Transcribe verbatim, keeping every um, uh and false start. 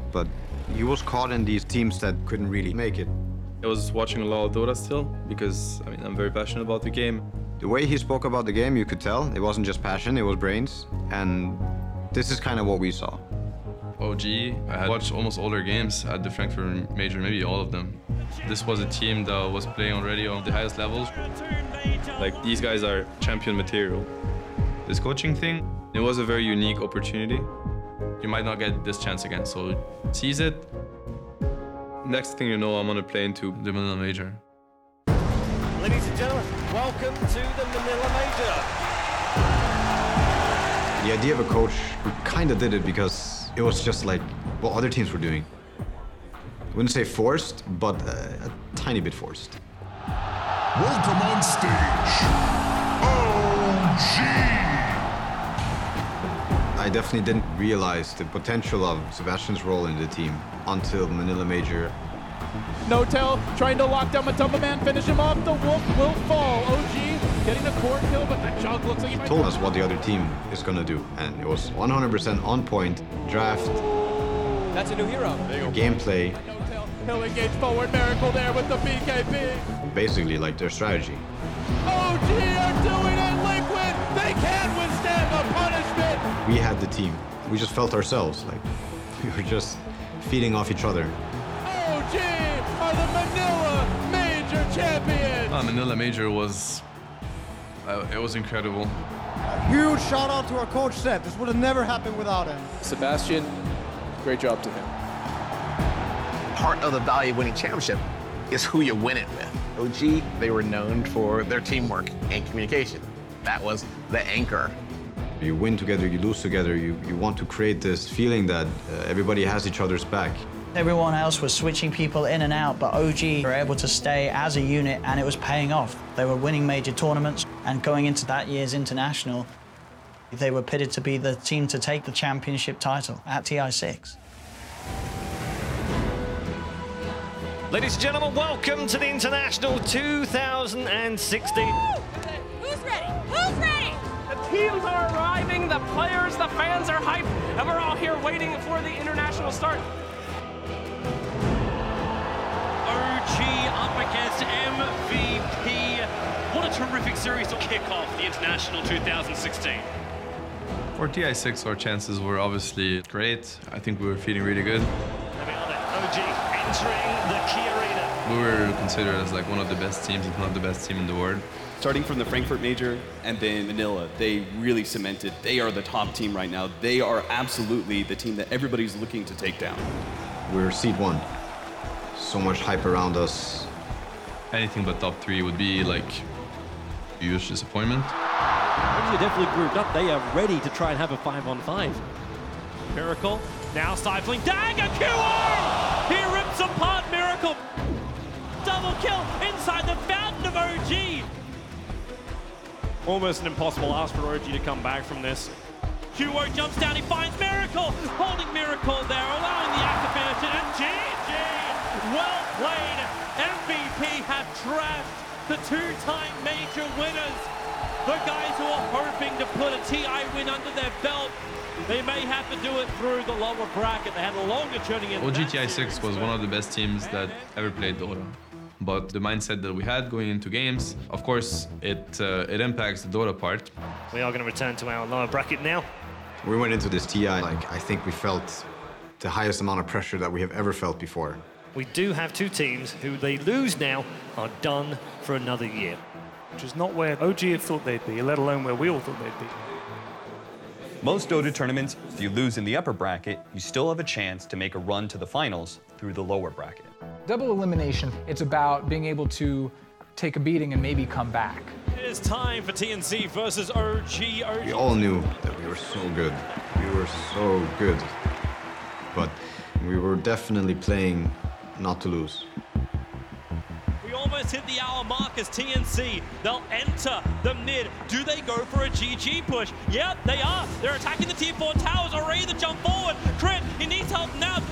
but he was caught in these teams that couldn't really make it. I was watching a lot of Dota still because I mean I'm very passionate about the game. The way he spoke about the game, you could tell it wasn't just passion, it was brains, and this is kind of what we saw. O G, I had watched almost all their games at the Frankfurt Major, maybe all of them. This was a team that was playing already on the highest levels. Like, these guys are champion material. This coaching thing, it was a very unique opportunity. You might not get this chance again, so seize it. Next thing you know, I'm on a plane to the Manila Major. Ladies and gentlemen, welcome to the Manila Major. The idea of a coach who kind of did it because it was just like what other teams were doing. I wouldn't say forced, but uh, a tiny bit forced. Welcome on stage, O G! I definitely didn't realize the potential of Sebastian's role in the team until Manila Major. N0tail trying to lock down Matumba Man, finish him off, the Wolf will fall. O G getting the core kill, but that Chug looks like he might... Told us what the other team is gonna do, and it was one hundred percent on point, draft. That's a new hero. Gameplay. N0tail, he'll engage forward, Miracle there with the B K B. Basically like their strategy. O G are doing it, Liquid! They can't withstand the punishment! We had the team. We just felt ourselves, like we were just feeding off each other. O G are the Manila Major champions! Uh, Manila Major was, uh, it was incredible. A huge shout out to our coach Seb. This would have never happened without him. Sebastian, great job to him. Part of the value of winning championship is who you win it with. O G, they were known for their teamwork and communication. That was the anchor. You win together, you lose together, you, you want to create this feeling that uh, everybody has each other's back. Everyone else was switching people in and out, but O G were able to stay as a unit, and it was paying off. They were winning major tournaments, and going into that year's international, they were pitted to be the team to take the championship title at T I six. Ladies and gentlemen, welcome to the International two thousand sixteen. Who's ready? Who's ready? The teams are arriving, the players, the fans are hyped, and we're all here waiting for the international start. O G up against M V P. What a terrific series to kick off the International two thousand sixteen. For T I six, our chances were obviously great. I think we were feeling really good. O G entering the key arena. We were considered as like one of the best teams, if not the best team in the world. Starting from the Frankfurt Major and then Manila, they really cemented they are the top team right now. They are absolutely the team that everybody's looking to take down. We're seed one. So much hype around us. Anything but top three would be like a huge disappointment. They're definitely grouped up. They are ready to try and have a five on five. Miracle now stifling dagger Q R! He rips apart Miracle. Double kill inside the fountain of O G. Almost an impossible ask for O G to come back from this. Q O jumps down, he finds Miracle, holding Miracle there, allowing the activation, and G G! Well played. M V P have trapped the two-time major winners. The guys who are hoping to put a T I win under their belt. They may have to do it through the lower bracket. They had a longer journey in. O G T I six was one of the best teams that ever played Dota. But the mindset that we had going into games, of course, it uh, it impacts the Dota part. We are going to return to our lower bracket now. We went into this T I, like, I think we felt the highest amount of pressure that we have ever felt before. We do have two teams who they lose now are done for another year. Which is not where O G have thought they'd be, let alone where we all thought they'd be. Most Dota tournaments, if you lose in the upper bracket, you still have a chance to make a run to the finals through the lower bracket. Double elimination, it's about being able to take a beating and maybe come back. It is time for T N C versus O G. O G. We all knew that we were so good. We were so good. But we were definitely playing not to lose. We almost hit the hour mark as T N C. They'll enter the mid. Do they go for a G G push? Yep, they are. They're attacking the tier four towers. Already the jump forward. Crit, he needs help now.